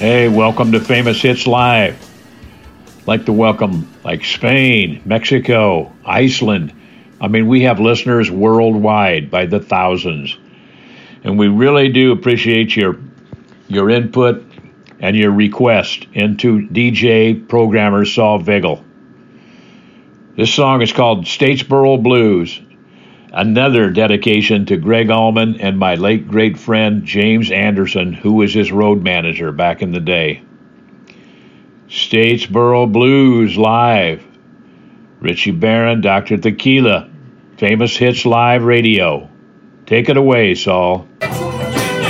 Hey, welcome to Famous Hits Live. Like to welcome Spain, Mexico, Iceland. I mean, we have listeners worldwide by the thousands. And we really do appreciate your input and your request into DJ programmer Saul Vigil. This song is called Statesboro Blues, another dedication to Greg Allman and my late great friend James Anderson, who was his road manager back in the day. Statesboro Blues live. Richie Barron, Dr. Tequila, Famous Hits Live Radio. Take it away, Saul.